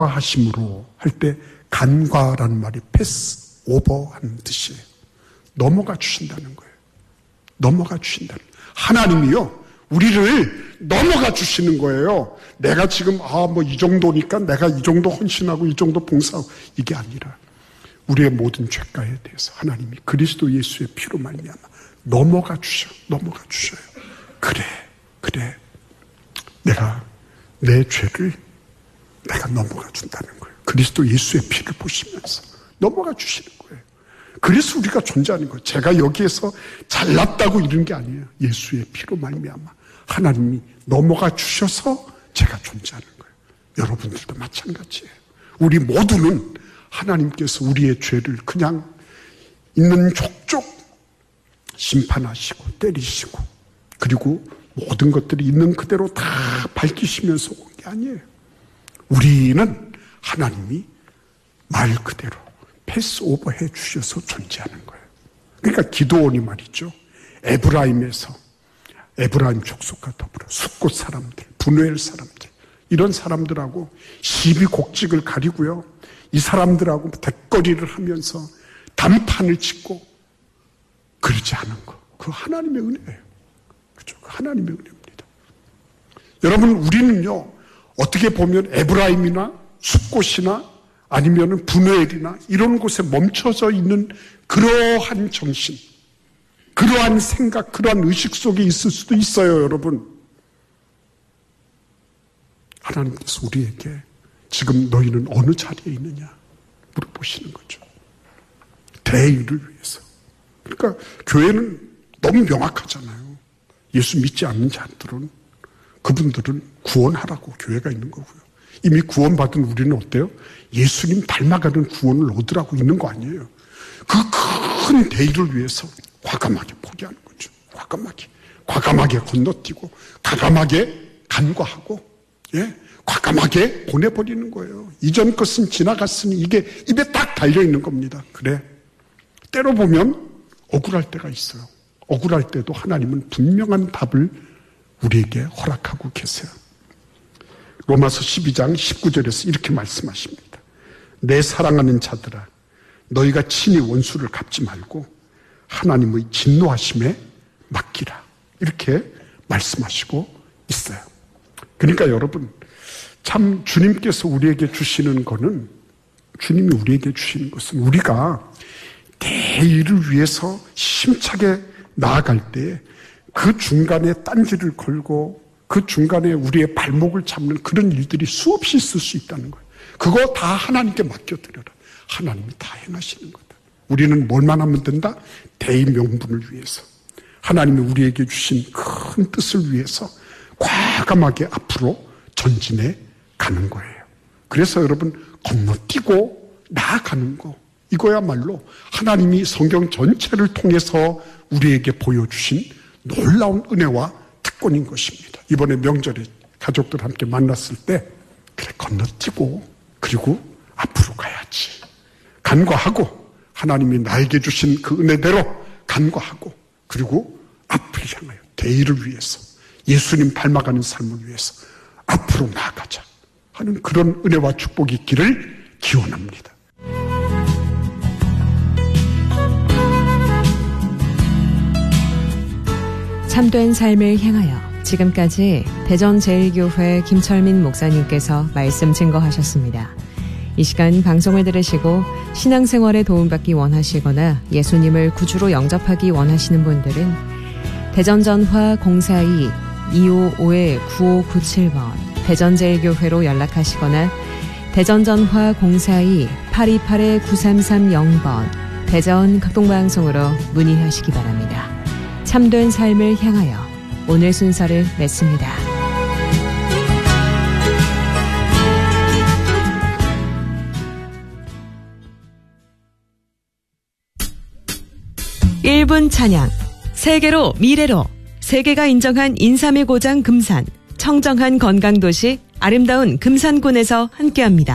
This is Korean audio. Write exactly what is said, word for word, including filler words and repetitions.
하심으로 할 때 간과라는 말이 패스 오버하는 뜻이에요. 넘어가 주신다는 거예요. 넘어가 주신다는 거예요. 하나님이요, 우리를 넘어가 주시는 거예요. 내가 지금 아 뭐 이 정도니까 내가 이 정도 헌신하고 이 정도 봉사하고, 이게 아니라 우리의 모든 죄가에 대해서 하나님이 그리스도 예수의 피로 말미암아 넘어가 주셔, 넘어가 주셔요. 그래, 그래, 내가 내 죄를 내가 넘어가 준다는 거예요. 그리스도 예수의 피를 보시면서 넘어가 주시는 거예요. 그래서 우리가 존재하는 거예요. 제가 여기에서 잘났다고 이런 게 아니에요. 예수의 피로 말미암아 하나님이 넘어가 주셔서 제가 존재하는 거예요. 여러분들도 마찬가지예요. 우리 모두는 하나님께서 우리의 죄를 그냥 있는 족족 심판하시고 때리시고, 그리고 모든 것들이 있는 그대로 다 밝히시면서 온 게 아니에요. 우리는 하나님이 말 그대로 패스오버 해 주셔서 존재하는 거예요. 그러니까 기도원이 말이죠, 에브라임에서 에브라임 족속과 더불어 숫곳 사람들, 분우엘 사람들, 이런 사람들하고 시비곡직을 가리고요, 이 사람들하고 대거리를 하면서 단판을 짓고 그러지 않은 거, 그 하나님의 은혜예요. 그렇죠? 그 하나님의 은혜입니다. 여러분, 우리는요, 어떻게 보면 에브라임이나 숫곳이나 아니면은 분우엘이나 이런 곳에 멈춰져 있는 그러한 정신, 그러한 생각, 그러한 의식 속에 있을 수도 있어요, 여러분. 하나님께서 우리에게 지금 너희는 어느 자리에 있느냐 물어보시는 거죠. 대의를 위해서. 그러니까 교회는 너무 명확하잖아요. 예수 믿지 않는 자들은, 그분들은 구원하라고 교회가 있는 거고요. 이미 구원받은 우리는 어때요? 예수님 닮아가는 구원을 얻으라고 있는 거 아니에요. 그 큰 대의를 위해서 과감하게 포기하는 거죠. 과감하게. 과감하게 건너뛰고, 과감하게 간과하고, 예, 과감하게 보내버리는 거예요. 이전 것은 지나갔으니 이게 입에 딱 달려있는 겁니다. 그래. 때로 보면 억울할 때가 있어요. 억울할 때도 하나님은 분명한 답을 우리에게 허락하고 계세요. 로마서 십이 장 십구 절에서 이렇게 말씀하십니다. 내 사랑하는 자들아, 너희가 친히 원수를 갚지 말고 하나님의 진노하심에 맡기라. 이렇게 말씀하시고 있어요. 그러니까 여러분, 참 주님께서 우리에게 주시는 거는, 주님이 우리에게 주시는 것은 우리가 대의를 위해서 힘차게 나아갈 때 그 중간에 딴지를 걸고 그 중간에 우리의 발목을 잡는 그런 일들이 수없이 있을 수 있다는 거예요. 그거 다 하나님께 맡겨드려라. 하나님이 다 행하시는 거다. 우리는 뭘만 하면 된다? 대의 명분을 위해서, 하나님이 우리에게 주신 큰 뜻을 위해서 과감하게 앞으로 전진해 가는 거예요. 그래서 여러분, 건너뛰고 나아가는 거, 이거야말로 하나님이 성경 전체를 통해서 우리에게 보여주신 놀라운 은혜와 특권인 것입니다. 이번에 명절에 가족들 함께 만났을 때, 그래, 건너뛰고 그리고 앞으로 가야지, 간과하고 하나님이 나에게 주신 그 은혜대로 간과하고, 그리고 앞을 향하여 대의를 위해서, 예수님 닮아가는 삶을 위해서 앞으로 나아가자 하는 그런 은혜와 축복이 있기를 기원합니다. 참된 삶을 향하여, 지금까지 대전제일교회 김철민 목사님께서 말씀 증거하셨습니다. 이 시간 방송을 들으시고 신앙생활에 도움받기 원하시거나 예수님을 구주로 영접하기 원하시는 분들은 대전전화 공사이 이오오 구오구칠 번 대전제일교회로 연락하시거나 대전전화 공사이 팔이팔 구삼삼공 번 대전 극동방송으로 문의하시기 바랍니다. 참된 삶을 향하여, 오늘 순서를 맺습니다. 일 분 찬양, 세계로 미래로, 세계가 인정한 인삼의 고장 금산, 청정한 건강도시 아름다운 금산군에서 함께합니다.